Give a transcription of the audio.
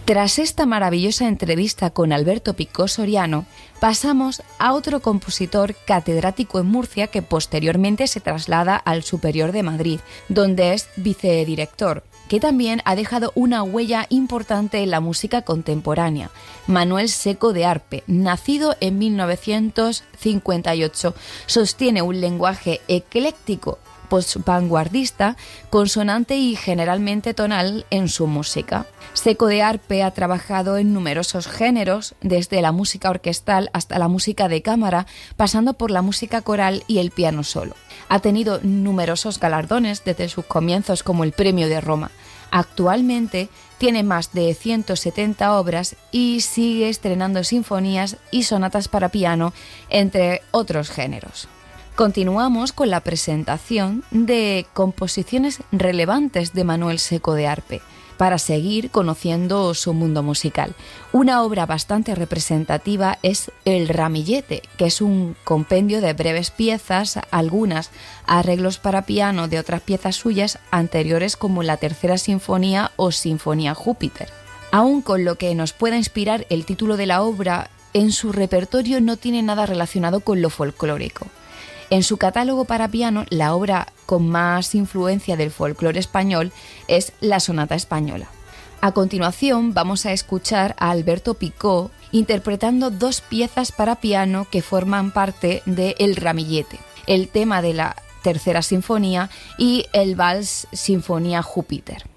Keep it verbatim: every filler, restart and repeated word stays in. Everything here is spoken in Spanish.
Tras esta maravillosa entrevista con Alberto Picó Soriano, pasamos a otro compositor catedrático en Murcia que posteriormente se traslada al Superior de Madrid, donde es vicedirector, que también ha dejado una huella importante en la música contemporánea. Manuel Seco de Arpe, nacido en mil novecientos cincuenta y ocho, sostiene un lenguaje ecléctico post-vanguardista, consonante y generalmente tonal en su música. Seco de Arpe ha trabajado en numerosos géneros, desde la música orquestal hasta la música de cámara, pasando por la música coral y el piano solo. Ha tenido numerosos galardones desde sus comienzos, como el Premio de Roma. Actualmente tiene más de ciento setenta obras y sigue estrenando sinfonías y sonatas para piano, entre otros géneros. Continuamos con la presentación de composiciones relevantes de Manuel Seco de Arpe, para seguir conociendo su mundo musical. Una obra bastante representativa es El Ramillete, que es un compendio de breves piezas, algunas arreglos para piano de otras piezas suyas anteriores, como la Tercera Sinfonía o Sinfonía Júpiter. Aun con lo que nos pueda inspirar el título de la obra, en su repertorio no tiene nada relacionado con lo folclórico. En su catálogo para piano, la obra con más influencia del folclore español es la Sonata Española. A continuación vamos a escuchar a Alberto Picó interpretando dos piezas para piano que forman parte de El Ramillete, el tema de la Tercera Sinfonía y el Vals Sinfonía Júpiter.